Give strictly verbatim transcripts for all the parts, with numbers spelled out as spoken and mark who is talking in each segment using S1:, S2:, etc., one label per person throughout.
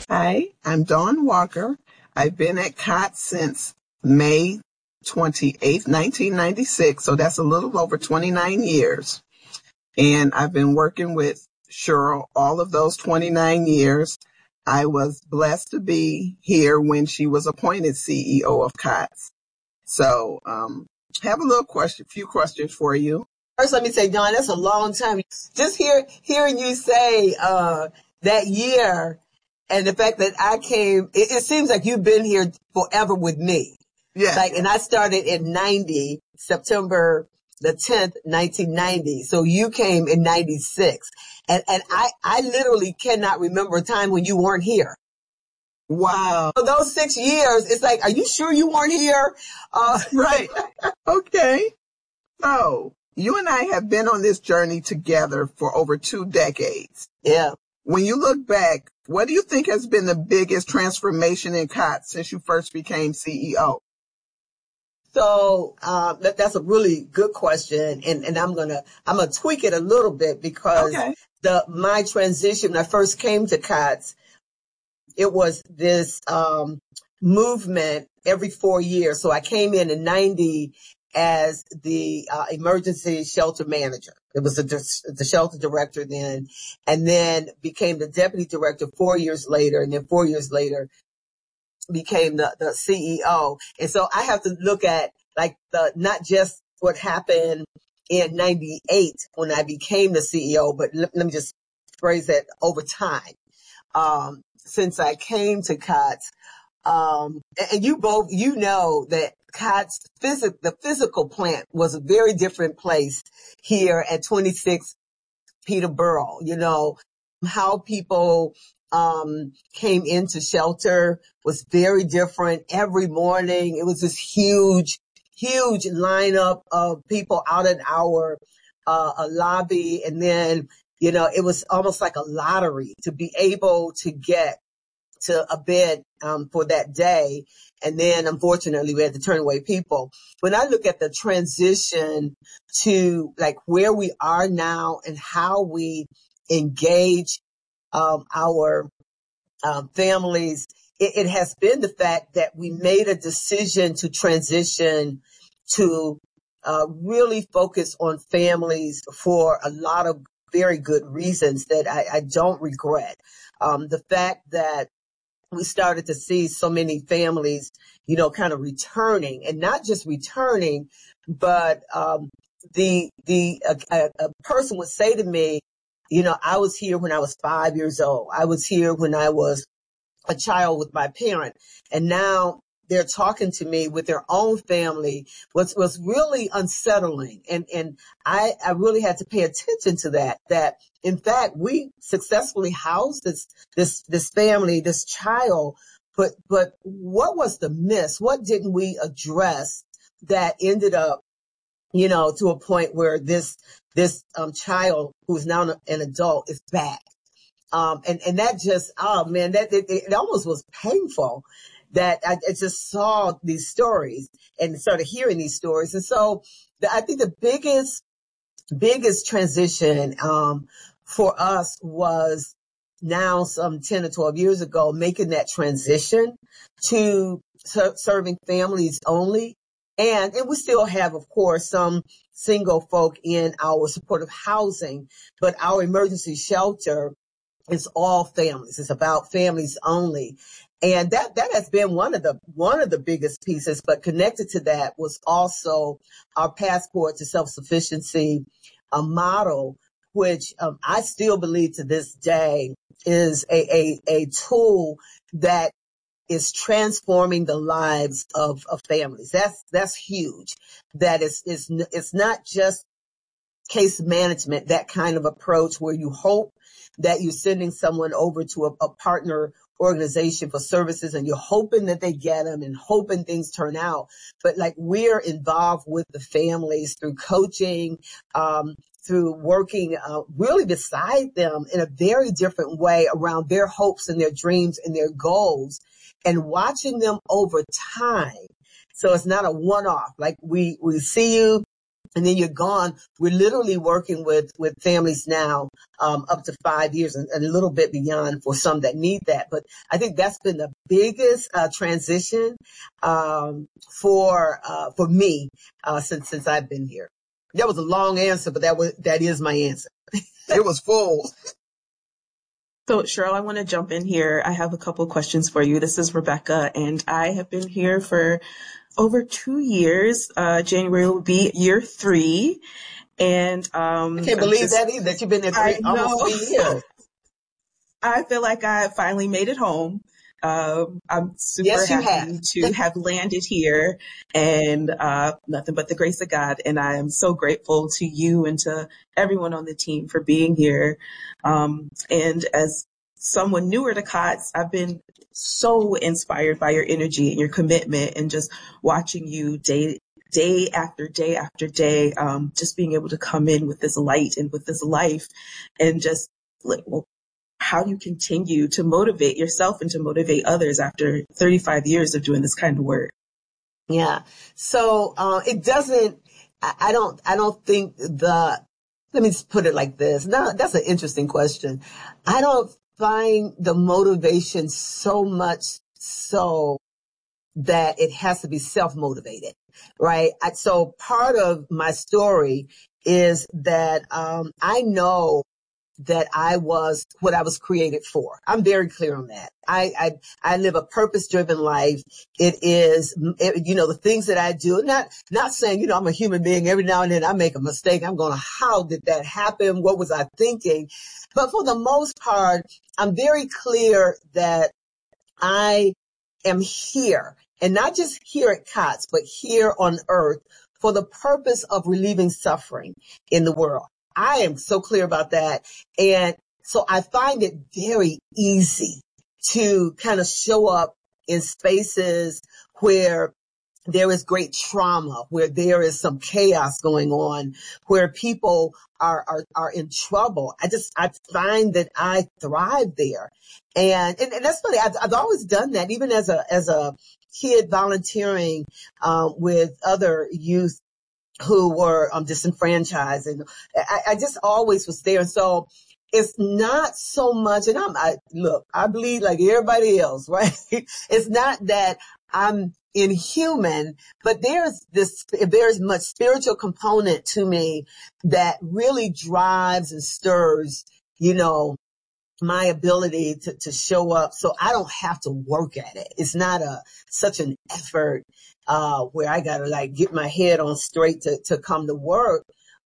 S1: Hi, I'm Dawn Walker. I've been at COTS since May twenty-eighth, nineteen ninety-six, so that's a little over twenty-nine years. And I've been working with Cheryl all of those twenty-nine years. I was blessed to be here when she was appointed C E O of COTS. So, um, have a little question, few questions for you.
S2: First, let me say, Dawn, that's a long time. Just hear, hearing you say uh, that year and the fact that I came, it, it seems like you've been here forever with me.
S1: Yeah.
S2: Like, and I started in ninety, September the tenth, nineteen ninety. So you came in ninety-six. And, and I, I literally cannot remember a time when you weren't here.
S1: Wow.
S2: For those six years, it's like, are you sure you weren't here? Uh,
S1: right. Okay. So you and I have been on this journey together for over two decades.
S2: Yeah.
S1: When you look back, what do you think has been the biggest transformation in COTS since you first became C E O?
S2: So uh, that, that's a really good question, and, and I'm gonna I'm gonna tweak it a little bit because
S1: okay.
S2: the my transition when I first came to COTS, it was this um, movement every four years. So I came in in ninety as the uh, emergency shelter manager. It was the, the shelter director then, and then became the deputy director four years later, and then four years later became the, the C E O. And so I have to look at like the, not just what happened in ninety-eight when I became the C E O, but let, let me just phrase that over time. Um, since I came to COTS, um, and, and you both, you know that COTS physic, the physical plant was a very different place here at twenty-six Peterborough, you know, how people um came into shelter was very different. Every morning it was this huge, huge lineup of people out in our uh a lobby, and then you know it was almost like a lottery to be able to get to a bed um for that day. And then unfortunately we had to turn away people. When I look at the transition to like where we are now and how we engage um, our um, families, it, it has been the fact that we made a decision to transition to uh, really focus on families for a lot of very good reasons that I, I don't regret. Um, the fact that we started to see so many families, you know, kind of returning, and not just returning, but um, the the a, a, a person would say to me, you know, I was here when I was five years old. I was here when I was a child with my parent, and now they're talking to me with their own family. Was was really unsettling, and and I I really had to pay attention to that. That in fact we successfully housed this this this family, this child, but but what was the miss? What didn't we address that ended up, you know, to a point where this this um child who's now an adult is back. Um, and, and that just, oh man, that, it, it almost was painful that I, I just saw these stories and started hearing these stories. And so the, I think the biggest, biggest transition, um, for us was now some ten or twelve years ago, making that transition to ser- serving families only. And, and we still have, of course, some single folk in our supportive housing, but our emergency shelter it's all families. It's about families only. And that, that has been one of the, one of the biggest pieces, but connected to that was also our passport to self-sufficiency, a model, which um, I still believe to this day is a, a, a tool that is transforming the lives of, of families. That's, that's huge. That is, is, it's not just case management, that kind of approach where you hope that you're sending someone over to a, a partner organization for services and you're hoping that they get them and hoping things turn out. But like we're involved with the families through coaching, um, through working uh, really beside them in a very different way around their hopes and their dreams and their goals and watching them over time. So it's not a one-off. Like we, we see you and then you're gone. We're literally working with, with families now, um, up to five years and, and a little bit beyond for some that need that. But I think that's been the biggest, uh, transition, um, for, uh, for me, uh, since, since I've been here. That was a long answer, but that was, that is my answer.
S1: It was full.
S3: So, Cheryl, I want to jump in here. I have a couple of questions for you. This is Rebecca, and I have been here for over two years. Uh, January will be year three. And um,
S2: I can't believe just, that either, that you've been there three, almost three years.
S3: I feel like I finally made it home. Um, I'm super
S2: yes,
S3: happy
S2: have.
S3: to have landed here, and uh, nothing but the grace of God. And I am so grateful to you and to everyone on the team for being here. Um, and as someone newer to COTS, I've been so inspired by your energy and your commitment, and just watching you day day after day after day, um, just being able to come in with this light and with this life, and just like, well, how do you continue to motivate yourself and to motivate others after thirty-five years of doing this kind of work?
S2: Yeah. So, uh, it doesn't, I, I don't, I don't think the, let me just put it like this. No, that's an interesting question. I don't find the motivation so much so that it has to be self-motivated, right? I, so part of my story is that, um, I know that I was what I was created for. I'm very clear on that. I, I, I live a purpose-driven life. It is, it, you know, the things that I do, not, not saying, you know, I'm a human being. Every now and then I make a mistake. I'm going, how did that happen? What was I thinking? But for the most part, I'm very clear that I am here, and not just here at COTS, but here on earth for the purpose of relieving suffering in the world. I am so clear about that. And so I find it very easy to kind of show up in spaces where there is great trauma, where there is some chaos going on, where people are, are, are in trouble. I just, I find that I thrive there. And, and, and that's funny. I've, I've always done that, even as a, as a kid volunteering, um, with other youth who were um, disenfranchised. And I, I just always was there. And so it's not so much, and I'm, I, look, I bleed like everybody else, right? It's not that I'm inhuman, but there's this, there's much spiritual component to me that really drives and stirs, you know, my ability to, to show up so I don't have to work at it. It's not a, such an effort, uh, where I gotta like get my head on straight to, to come to work.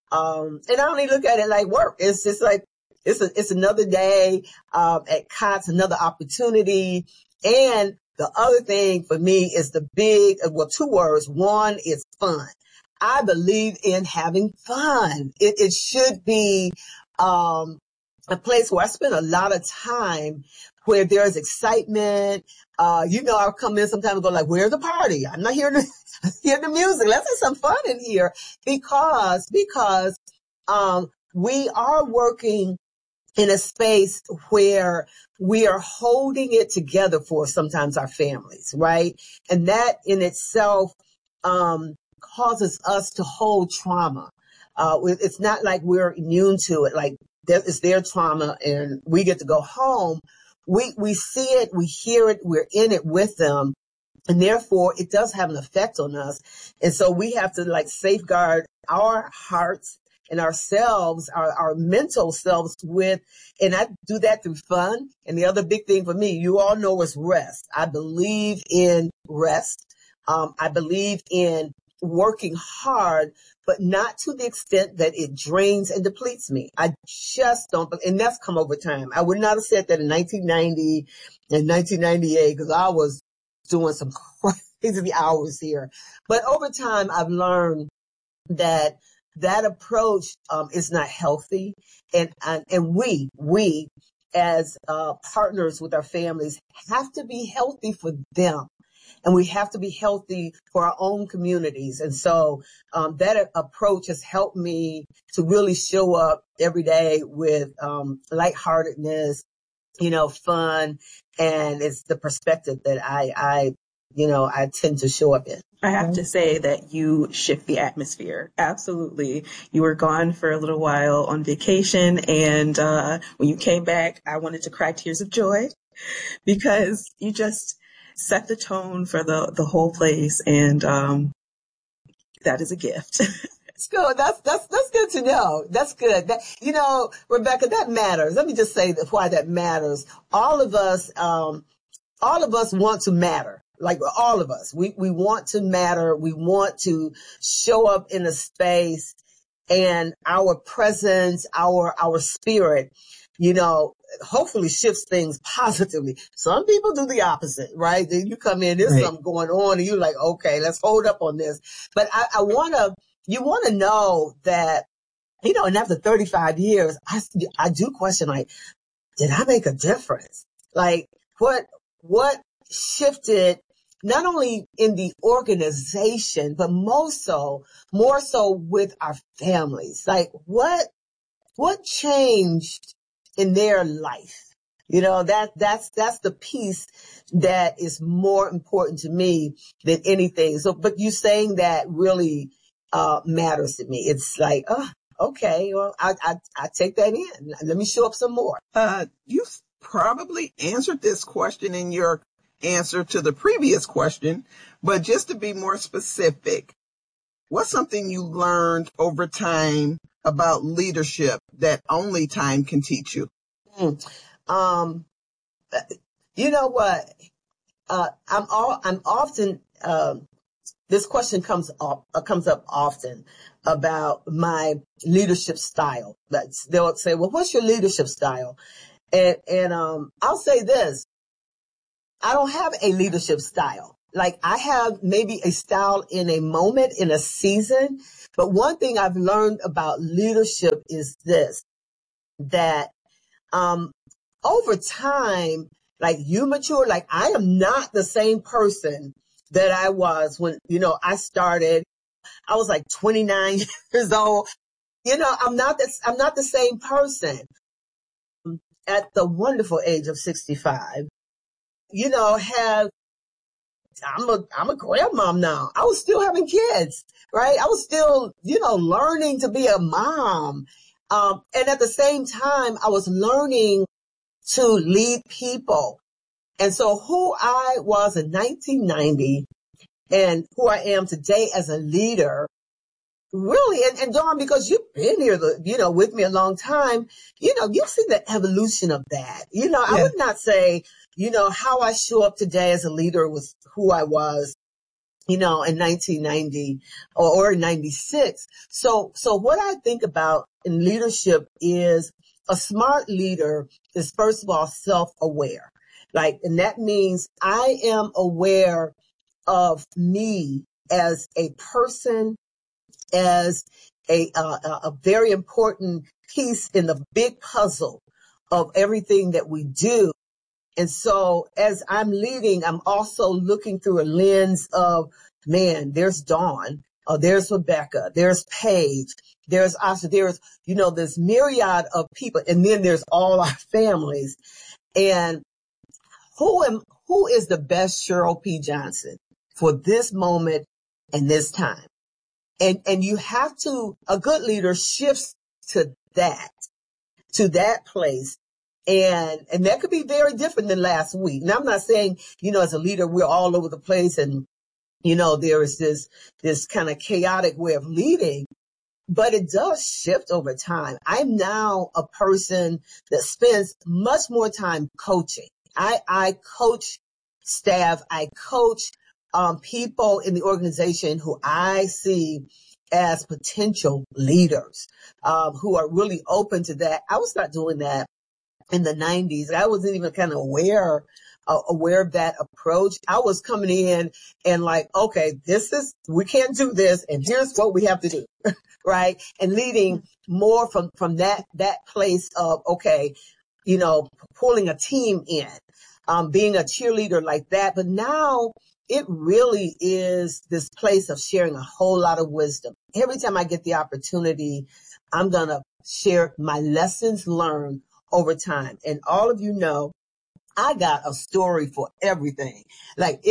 S2: Um, and I only look at it like work. It's just like, it's a, it's another day, um, at COTS, another opportunity. And the other thing for me is the big, well, two words. One is fun. I believe in having fun. It, it should be, um, a place where I spend a lot of time, where there's excitement. Uh, you know, I'll come in sometimes and go like, where's the party? I'm not hearing the, hearing the music. Let's have some fun in here, because, because, um, we are working in a space where we are holding it together for sometimes our families, right? And that in itself, um, causes us to hold trauma. Uh, it's not like we're immune to it. Like, it's their trauma and we get to go home. We, we see it, we hear it, we're in it with them. And therefore it does have an effect on us. And so we have to like safeguard our hearts and ourselves, our, our mental selves with, and I do that through fun. And the other big thing for me, you all know, is rest. I believe in rest. Um, I believe in working hard, but not to the extent that it drains and depletes me. I just don't, and that's come over time. I would not have said that in nineteen ninety and nineteen ninety-eight, because I was doing some crazy hours here. But over time, I've learned that that approach um, is not healthy. And, and, and we, we as uh, partners with our families have to be healthy for them. And we have to be healthy for our own communities. And so um, that approach has helped me to really show up every day with um, lightheartedness, you know, fun. And it's the perspective that I, I, you know, I tend to show up in.
S3: I have to say that you shift the atmosphere. Absolutely. You were gone for a little while on vacation, and uh, when you came back, I wanted to cry tears of joy because you just set the tone for the, the whole place, and um, that is a gift.
S2: That's good. That's that's that's good to know. That's good. That, you know, Rebecca, that matters. Let me just say that why that matters. All of us, um, all of us want to matter. Like all of us, we, we want to matter. We want to show up in a space, and our presence, our, our spirit, you know, hopefully shifts things positively. Some people do the opposite, right? Then you come in, there's
S1: Right.
S2: something going on, and you're like, okay, let's hold up on this. But I, I want to, you want to know that, you know, and after thirty-five years, I, I do question, like, did I make a difference? Like, what, what shifted not only in the organization, but more so, more so with our families? Like, what, what changed in their life? You know, that, that's, that's the piece that is more important to me than anything. So, but you saying that really, uh, matters to me. It's like, oh, okay, well, I, I, I take that in. Let me show up some more.
S1: Uh, you probably answered this question in your answer to the previous question, but just to be more specific, what's something you learned over time about leadership that only time can teach you?
S2: Mm. Um, you know what? Uh, I'm all, I'm often, um, this question comes up, uh, comes up often about my leadership style. That's, they'll say, well, what's your leadership style? And, and, um, I'll say this. I don't have a leadership style. Like, I have maybe a style in a moment, in a season. But one thing I've learned about leadership is this, that, um, over time, like, you mature, like, I am not the same person that I was when, you know, I started. I was like twenty-nine years old. You know, I'm not this, I'm not the same person at the wonderful age of sixty-five. You know, have, I'm a, I'm a grandmom now. I was still having kids, right? I was still, you know, learning to be a mom. Um, and at the same time, I was learning to lead people. And so who I was in nineteen ninety and who I am today as a leader, really, and, and Dawn, because you've been here, the, you know, with me a long time, you know, you've seen the evolution of that. You know, I
S1: Yeah.
S2: would not say, you know, how I show up today as a leader was who I was, you know, in nineteen ninety or, or ninety-six. So, so what I think about in leadership is a smart leader is, first of all, self-aware. Like, and that means I am aware of me as a person, as a, uh, a very important piece in the big puzzle of everything that we do. And so as I'm leading, I'm also looking through a lens of, man, there's Dawn, uh, there's Rebecca, there's Paige, there's Asha, there's, you know, this myriad of people. And then there's all our families. And who am, who is the best Cheryl P. Johnson for this moment and this time? And, and you have to, a good leader shifts to that, to that place. And, and that could be very different than last week. Now, I'm not saying, you know, as a leader, we're all over the place and, you know, there is this, this kind of chaotic way of leading, but it does shift over time. I'm now a person that spends much more time coaching. I, I coach staff. I coach, um, people in the organization who I see as potential leaders, um, who are really open to that. I was not doing that in the nineties. I wasn't even kind of aware, uh, aware of that approach. I was coming in and like, okay, this is, we can't do this. And here's what we have to do. Right. And leading more from, from that, that place of, okay, you know, pulling a team in, um, being a cheerleader like that. But now it really is this place of sharing a whole lot of wisdom. Every time I get the opportunity, I'm going to share my lessons learned over time. And all of you know, I got a story for everything. Like any,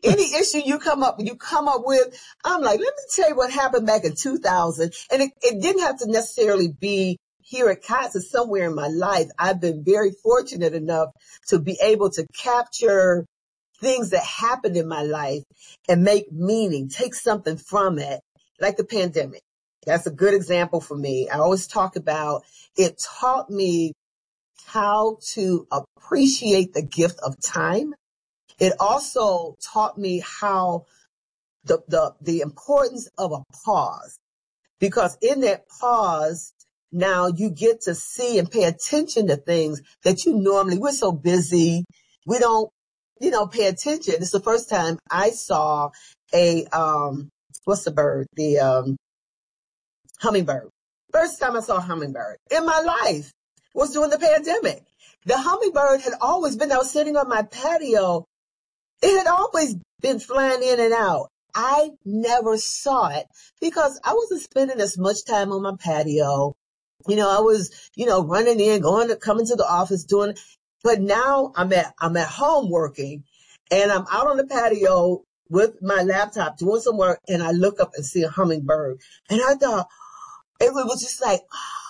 S2: Any issue you come up, you come up with, I'm like, let me tell you what happened back in two thousand. And it, it didn't have to necessarily be here at COTS. It's somewhere in my life. I've been very fortunate enough to be able to capture things that happened in my life and make meaning, take something from it, like the pandemic. That's a good example for me. I always talk about it taught me how to appreciate the gift of time. It also taught me how the, the, the importance of a pause, because in that pause, now you get to see and pay attention to things that you normally, we're so busy. We don't, you know, pay attention. It's the first time I saw a, um, what's the bird? The, um, hummingbird. First time I saw a hummingbird in my life was during the pandemic. The hummingbird had always been, I was sitting on my patio. It had always been flying in and out. I never saw it because I wasn't spending as much time on my patio. You know, I was, you know, running in, going to, coming to the office, doing, but now I'm at, I'm at home working and I'm out on the patio with my laptop doing some work and I look up and see a hummingbird. And I thought, it was just like,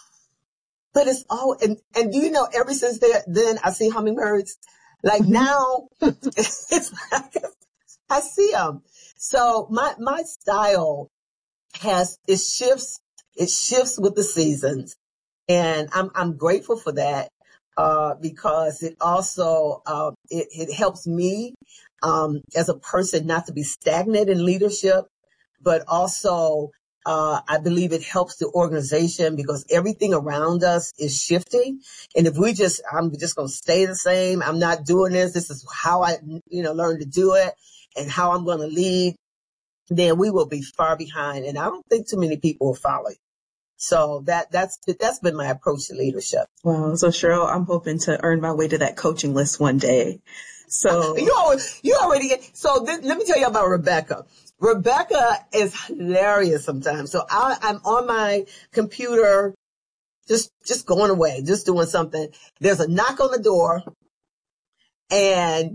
S2: but it's all, and, and do you know, ever since there, then I see hummingbirds. Like now, it's like, I see them. So my, my style has, it shifts, it shifts with the seasons. And I'm, I'm grateful for that, uh, because it also, uh, it, it helps me, um, as a person not to be stagnant in leadership, but also, uh, I believe it helps the organization because everything around us is shifting. And if we just, I'm just going to stay the same. I'm not doing this. This is how I, you know, learn to do it and how I'm going to lead. Then we will be far behind. And I don't think too many people will follow you. So that, that's, that's been my approach to leadership.
S3: Wow. So Cheryl, I'm hoping to earn my way to that coaching list one day. So
S2: you already, you already, so th- let me tell you about Rebecca. Rebecca is hilarious sometimes. So I, I'm on my computer, just, just going away, just doing something. There's a knock on the door and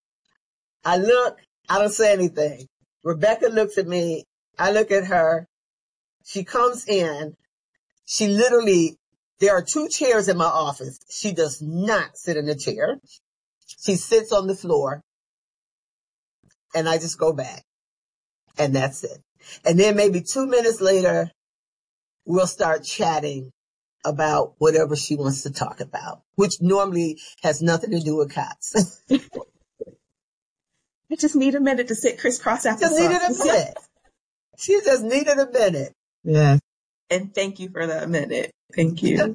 S2: I look, I don't say anything. Rebecca looks at me. I look at her. She comes in. She literally, there are two chairs in my office. She does not sit in a chair. She sits on the floor and I just go back and that's it. And then maybe two minutes later, we'll start chatting about whatever she wants to talk about, which normally has nothing to do with COTS.
S3: I just need a minute to sit crisscross applesauce.
S2: Just needed a minute. She just needed a minute.
S1: Yeah.
S3: And thank you for that minute. Thank you.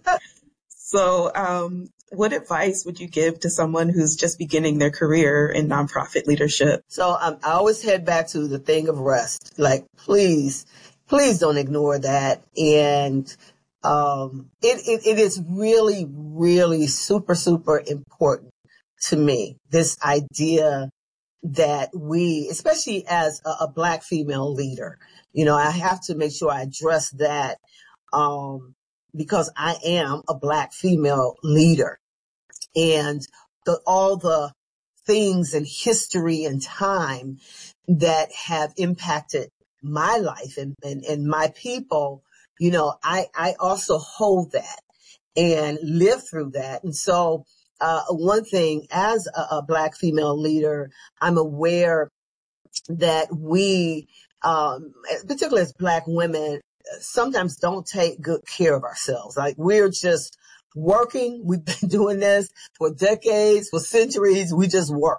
S3: So, um, what advice would you give to someone who's just beginning their career in nonprofit leadership?
S2: So um, I always head back to the thing of rest. Like, please, please don't ignore that. And um, it, it, it is really, really super, super important to me, this idea that we, especially as a, a Black female leader, you know, I have to make sure I address that um, because I am a Black female leader. And the, all the things in history and time that have impacted my life and, and, and my people, you know, I, I also hold that and live through that. And so, uh, one thing as a, a Black female leader, I'm aware that we, um, particularly as Black women, sometimes don't take good care of ourselves. Like we're just working. We've been doing this for decades, for centuries. We just work.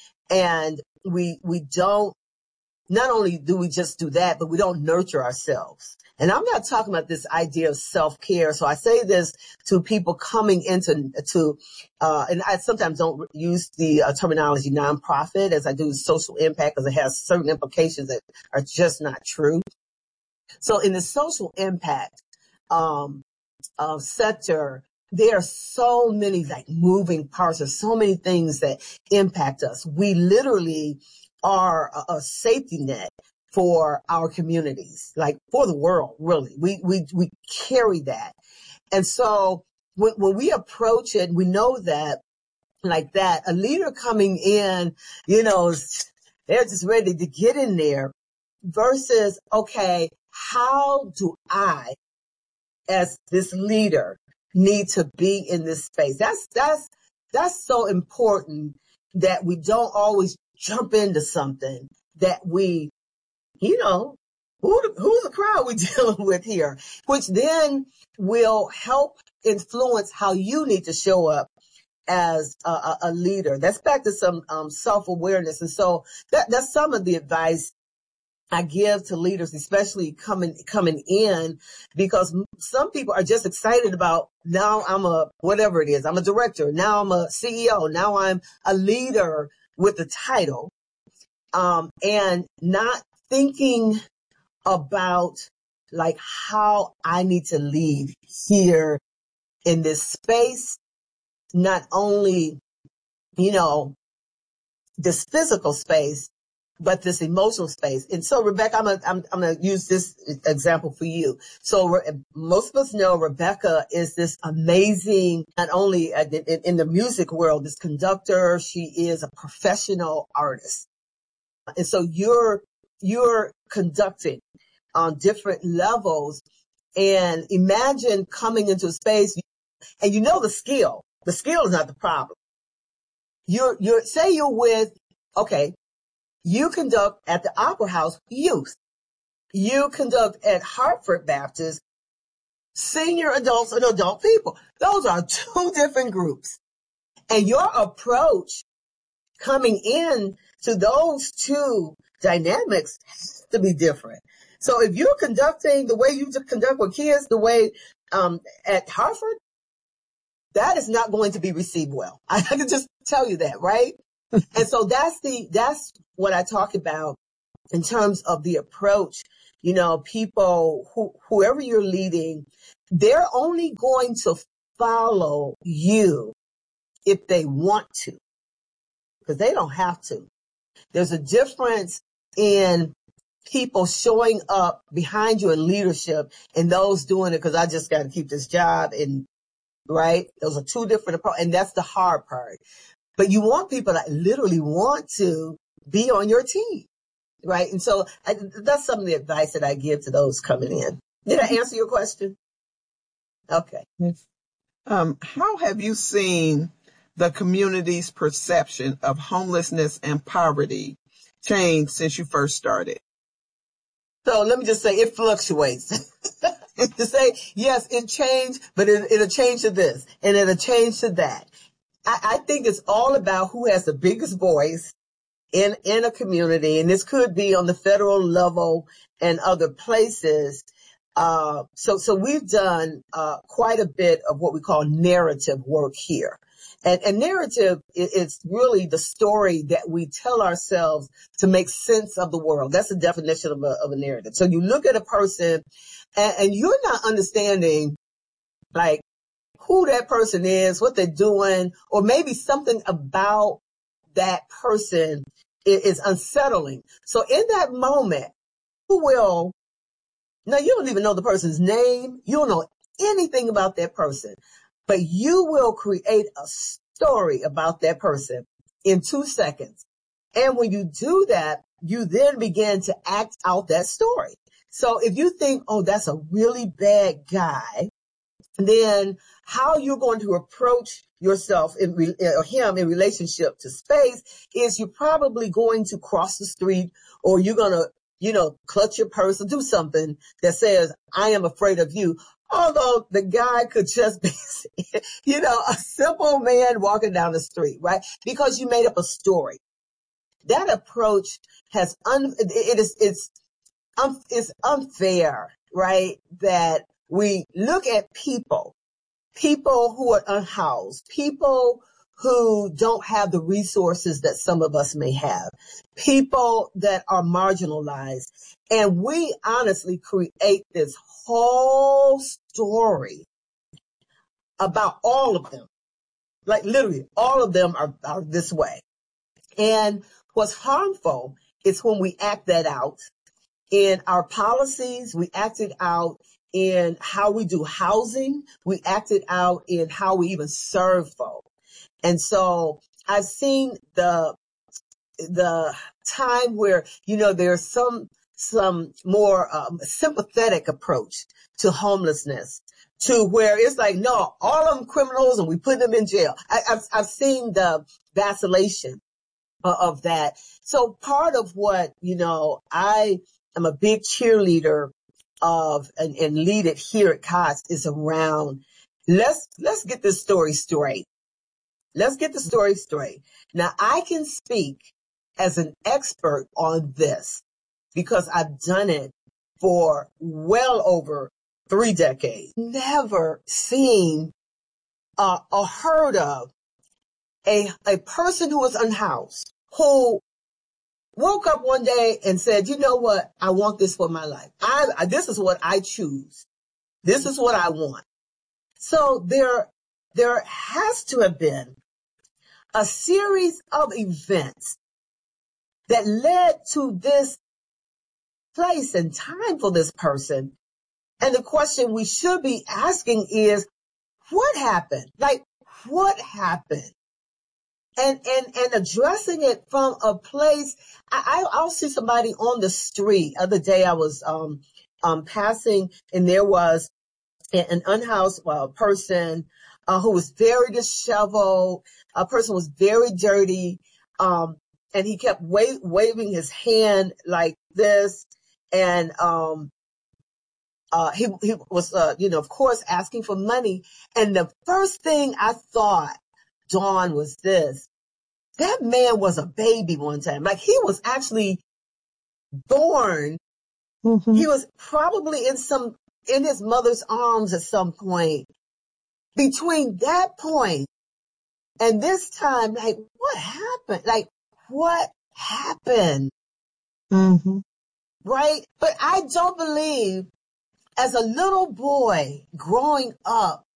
S2: And we, we don't, not only do we just do that, but we don't nurture ourselves. And I'm not talking about this idea of self-care. So I say this to people coming into, to, uh, and I sometimes don't use the uh, terminology nonprofit as I do social impact because it has certain implications that are just not true. So in the social impact, um, uh, sector, there are so many like moving parts. There's so many things that impact us. We literally are a, a safety net for our communities, like for the world, really. We, we, we carry that. And so when, when we approach it, we know that like that, a leader coming in, you know, They're just ready to get in there versus, okay, how do I, as this leader, need to be in this space? That's, that's, that's so important that we don't always jump into something that we, you know, who the, who's the crowd we dealing with here, which then will help influence how you need to show up as a, a, a leader. That's back to some um, self-awareness. And so that, that's some of the advice I give to leaders, especially coming, coming in, because some people are just excited about, now I'm a, whatever it is, I'm a director, now I'm a C E O, now I'm a leader with a title, um, and not thinking about like how I need to lead here in this space, not only, you know, this physical space, but this emotional space. And so, Rebecca, I'm gonna, I'm, I'm gonna use this example for you. So Re- most of us know Rebecca is this amazing, not only in, in the music world, this conductor, she is a professional artist. And so you're, you're conducting on different levels, and imagine coming into a space and you know the skill, the skill is not the problem. You're, you're, say you're with, okay, you conduct at the Opera House youth. You conduct at Hartford Baptist senior adults and adult people. Those are two different groups. And your approach coming in to those two dynamics has to be different. So if you're conducting the way you conduct with kids, the way um, at Hartford, that is not going to be received well. I can just tell you that, right? And so that's the, that's what I talk about in terms of the approach. You know, people who, whoever you're leading, they're only going to follow you if they want to, because they don't have to. There's a difference in people showing up behind you in leadership and those doing it because I just got to keep this job, and right? Those are two different approaches, and that's the hard part. But you want people that literally want to be on your team, right? And so I, that's some of the advice that I give to those coming in. Did I answer your question? Okay.
S1: Um, how have you seen the community's perception of homelessness and poverty change since you first started?
S2: So let me just say it fluctuates. To say, yes, it changed, but it, it'll change to this and it'll change to that. I, I think it's all about who has the biggest voice in, in a community. And this could be on the federal level and other places. Uh, so, so we've done, uh, quite a bit of what we call narrative work here. And, and narrative is really the story that we tell ourselves to make sense of the world. That's the definition of a, of a narrative. So you look at a person and, and you're not understanding like who that person is, what they're doing, or maybe something about that person is, is unsettling. So in that moment, you will, now you don't even know the person's name. You don't know anything about that person, but you will create a story about that person in two seconds. And when you do that, you then begin to act out that story. So if you think, oh, that's a really bad guy, then how you're going to approach yourself in re- or him in relationship to space is you're probably going to cross the street, or you're going to, you know, clutch your purse or do something that says, I am afraid of you. Although the guy could just be, you know, a simple man walking down the street, right? Because you made up a story. That approach has, un, it is, it's, um, it's unfair, right? That we look at people, people who are unhoused, people who don't have the resources that some of us may have, people that are marginalized. And we honestly create this whole story about all of them. Like literally all of them are, are this way. And what's harmful is when we act that out in our policies, we act it out in how we do housing, we act it out in how we even serve folks. And so I've seen the the time where, you know, there's some, some more um, sympathetic approach to homelessness, to where it's like, no, all of them criminals and we put them in jail. I, I've, I've seen the vacillation of that. So part of what, you know, I am a big cheerleader of and, and lead it here at COTS is around, let's, let's get this story straight. Let's get the story straight. Now I can speak as an expert on this because I've done it for well over three decades. Never seen uh, or heard of a, a person who was unhoused, who woke up one day and said, you know what? I want this for my life. I, I, this is what I choose. This is what I want. So there, there has to have been a series of events that led to this place and time for this person. And the question we should be asking is, what happened? Like, what happened? And, and, and addressing it from a place, I, I'll see somebody on the street. Other day I was, um, um, passing and there was an unhoused uh, person, uh, who was very disheveled. A person was very dirty. Um, and he kept wa- waving his hand like this. And, um, uh, he, he was, uh, you know, of course asking for money. And the first thing I thought, Dawn, was this. That man was a baby one time. Like he was actually born. Mm-hmm. He was probably in some, in his mother's arms at some point. Between that point and this time, like what happened? Like what happened? Mm-hmm. Right? But I don't believe as a little boy growing up